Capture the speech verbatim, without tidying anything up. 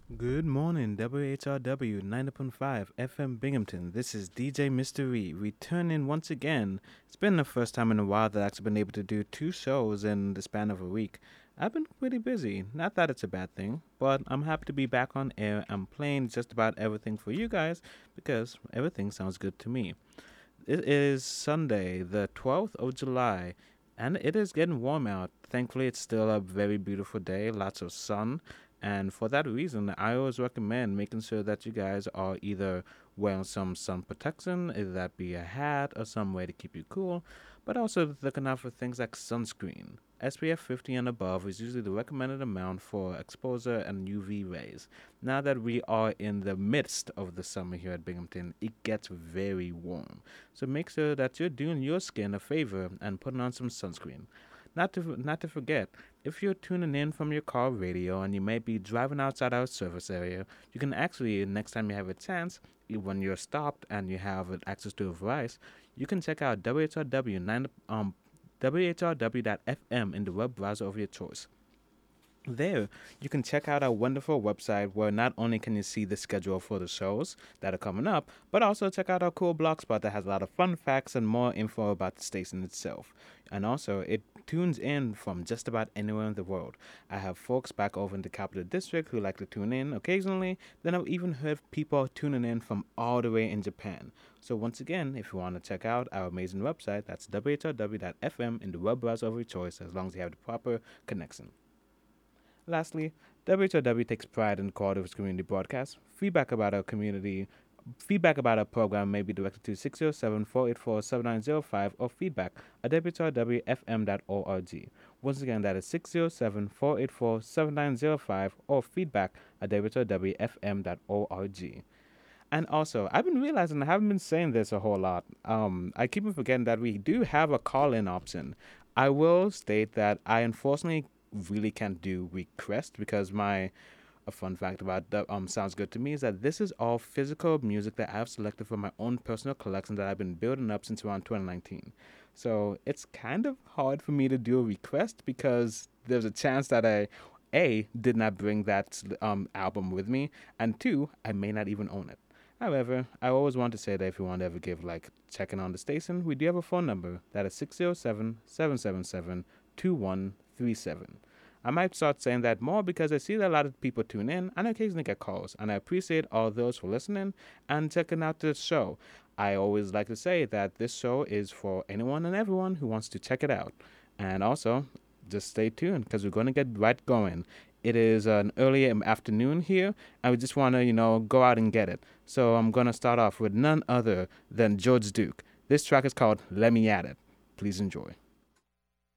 Good morning, W H R W ninety point five F M Binghamton. This is D J Mystery returning once again. It's been the first time in a while that I've actually been able to do two shows in the span of a week. I've been pretty busy. Not that it's a bad thing, but I'm happy to be back on air and playing just about everything for you guys because everything sounds good to me. It is Sunday, the twelfth of July, and it is getting warm out. Thankfully, it's still a very beautiful day, lots of sun. And for that reason, I always recommend making sure that you guys are either wearing some sun protection, either that be a hat or some way to keep you cool, but also looking out for things like sunscreen. S P F fifty and above is usually the recommended amount for exposure and U V rays. Now that we are in the midst of the summer here at Binghamton, it gets very warm. So make sure that you're doing your skin a favor and putting on some sunscreen. Not to not to forget, if you're tuning in from your car radio and you may be driving outside our service area, you can actually next time you have a chance, you- when you're stopped and you have access to a device, you can check out W H R W nine um W H R W dot F M in the web browser of your choice. There, you can check out our wonderful website where not only can you see the schedule for the shows that are coming up, but also check out our cool blog spot that has a lot of fun facts and more info about the station itself. And also, it tunes in from just about anywhere in the world. I have folks back over in the Capital District who like to tune in occasionally. Then I've even heard people tuning in from all the way in Japan. So once again, if you want to check out our amazing website, that's W H R W dot F M in the web browser of your choice, as long as you have the proper connection. Lastly, W H R W takes pride in the quality of its community broadcasts. Feedback about our community, feedback about our program may be directed to six zero seven, four eight four, seven nine zero five or feedback at w h r w f m dot org. Once again, that is six zero seven, four eight four, seven nine zero five or feedback at w h r w f m dot org. And also, I've been realizing I haven't been saying this a whole lot. Um, I keep on forgetting that we do have a call-in option. I will state that I unfortunately really can't do request because my a fun fact about that um sounds good to me is that this is all physical music that I've selected from my own personal collection that I've been building up since around twenty nineteen. So it's kind of hard for me to do a request because there's a chance that I a did not bring that um album with me, and two, I may not even own it. However, I always want to say that if you want to ever give like checking on the station, we do have a phone number that is six zero seven, seven seven seven, two one three seven. I might start saying that more because I see that a lot of people tune in and occasionally get calls, and I appreciate all those for listening and checking out this show. I always like to say that this show is for anyone and everyone who wants to check it out. And also, just stay tuned because we're going to get right going. It is an early afternoon here, and we just want to, you know, go out and get it. So I'm going to start off with none other than George Duke. This track is called Let Me At It. Please enjoy.